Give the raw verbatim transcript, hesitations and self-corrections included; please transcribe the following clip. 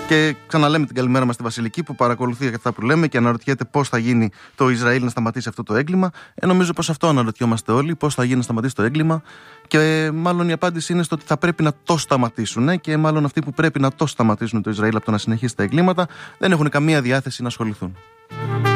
Και ξαναλέμε την καλημέρα μας στη Βασιλική που παρακολουθεί αυτά που λέμε και αναρωτιέται πώς θα γίνει το Ισραήλ να σταματήσει αυτό το έγκλημα. Ε, νομίζω πως αυτό αναρωτιόμαστε όλοι, πώς θα γίνει να σταματήσει το έγκλημα. Και μάλλον η απάντηση είναι στο ότι θα πρέπει να το σταματήσουν. Ε, και μάλλον αυτοί που πρέπει να το σταματήσουν το Ισραήλ από το να συνεχίσει τα εγκλήματα δεν έχουν καμία διάθεση να ασχοληθούν.